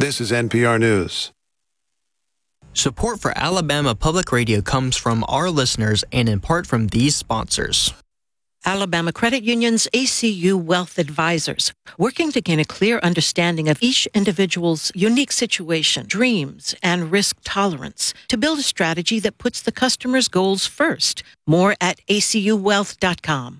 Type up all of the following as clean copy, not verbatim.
This is NPR News. Support for Alabama Public Radio comes from our listeners and in part from these sponsors. Alabama Credit Union's ACU Wealth Advisors, working to gain a clear understanding of each individual's unique situation, dreams, and risk tolerance to build a strategy that puts the customer's goals first. More at acuwealth.com.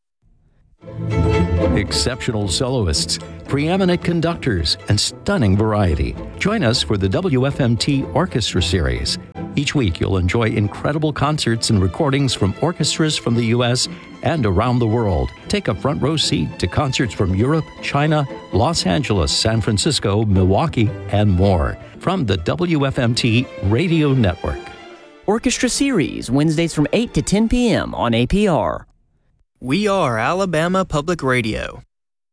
Exceptional soloists, preeminent conductors, and stunning variety. Join us for the WFMT Orchestra Series. Each week, you'll enjoy incredible concerts and recordings from orchestras from the U.S. and around the world. Take a front row seat to concerts from Europe, China, Los Angeles, San Francisco, Milwaukee, and more. From the WFMT Radio Network. Orchestra Series, Wednesdays from 8 to 10 p.m. on APR. We are Alabama Public Radio.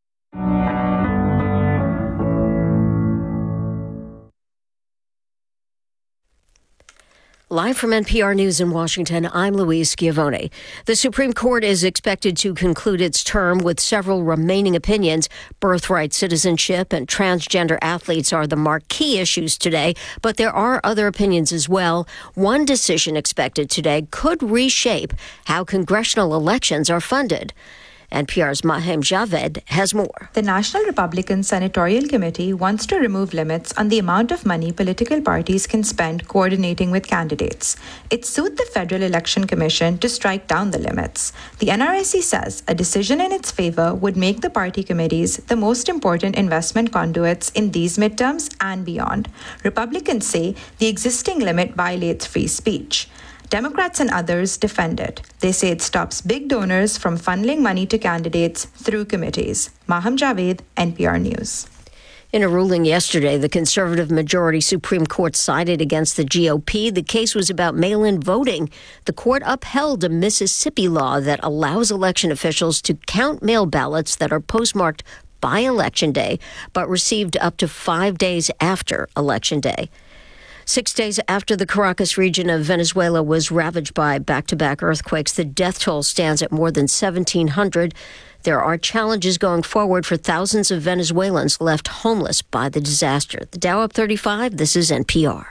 Live from NPR News in Washington, I'm Louise Schiavone. The Supreme Court is expected to conclude its term with several remaining opinions. Birthright citizenship and transgender athletes are the marquee issues today, but there are other opinions as well. One decision expected today could reshape how congressional elections are funded. NPR's Mahem Javed has more. The National Republican Senatorial Committee wants to remove limits on the amount of money political parties can spend coordinating with candidates. It sued the Federal Election Commission to strike down the limits. The NRSC says a decision in its favor would make the party committees the most important investment conduits in these midterms and beyond. Republicans say the existing limit violates free speech. Democrats and others defend it. They say it stops big donors from funneling money to candidates through committees. Maham Javed, NPR News. In a ruling yesterday, the conservative majority Supreme Court sided against the GOP. The case was about mail-in voting. The court upheld a Mississippi law that allows election officials to count mail ballots that are postmarked by Election Day, but received up to 5 days after Election Day. 6 days after the Caracas region of Venezuela was ravaged by back-to-back earthquakes, the death toll stands at more than 1,700. There are challenges going forward for thousands of Venezuelans left homeless by the disaster. The Dow up 35. This is NPR.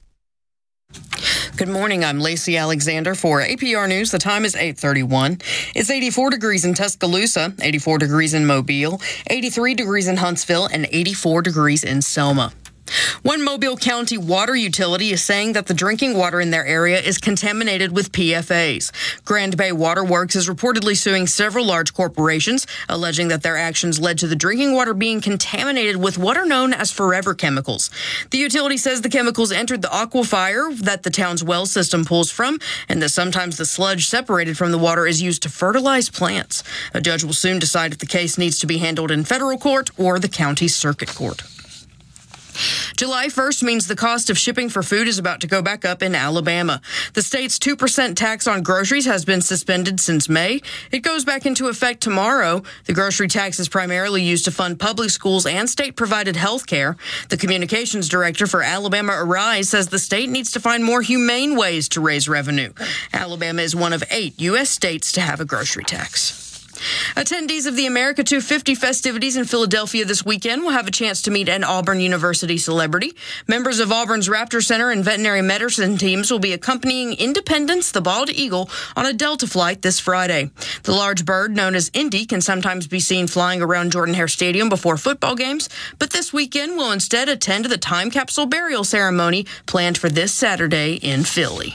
Good morning. I'm Lacey Alexander for APR News. The time is 8:31. It's 84 degrees in Tuscaloosa, 84 degrees in Mobile, 83 degrees in Huntsville, and 84 degrees in Selma. One Mobile County water utility is saying that the drinking water in their area is contaminated with PFAS. Grand Bay Water Works is reportedly suing several large corporations, alleging that their actions led to the drinking water being contaminated with what are known as forever chemicals. The utility says the chemicals entered the aquifer that the town's well system pulls from, and that sometimes the sludge separated from the water is used to fertilize plants. A judge will soon decide if the case needs to be handled in federal court or the county circuit court. July 1st means the cost of shipping for food is about to go back up in Alabama. The state's 2% tax on groceries has been suspended since May. It goes back into effect tomorrow. The grocery tax is primarily used to fund public schools and state-provided health care. The communications director for Alabama Arise says the state needs to find more humane ways to raise revenue. Alabama is one of 8 U.S. states to have a grocery tax. Attendees of the America 250 festivities in Philadelphia this weekend will have a chance to meet an Auburn University celebrity. Members of Auburn's Raptor Center and veterinary medicine teams will be accompanying Independence, the bald eagle, on a Delta flight this Friday. The large bird, known as Indy, can sometimes be seen flying around Jordan-Hare Stadium before football games, but this weekend will instead attend the time capsule burial ceremony planned for this Saturday in Philly.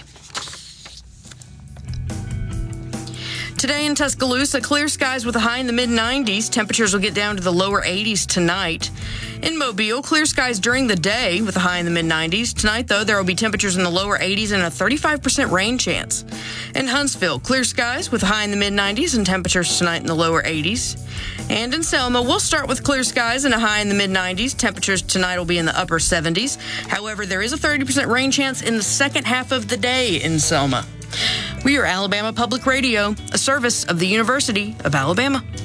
Today in Tuscaloosa, clear skies with a high in the mid-90s. Temperatures will get down to the lower 80s tonight. In Mobile, clear skies during the day with a high in the mid-90s. Tonight, though, there will be temperatures in the lower 80s and a 35% rain chance. In Huntsville, clear skies with a high in the mid-90s and temperatures tonight in the lower 80s. And in Selma, we'll start with clear skies and a high in the mid-90s. Temperatures tonight will be in the upper 70s. However, there is a 30% rain chance in the second half of the day in Selma. We are Alabama Public Radio, a service of the University of Alabama.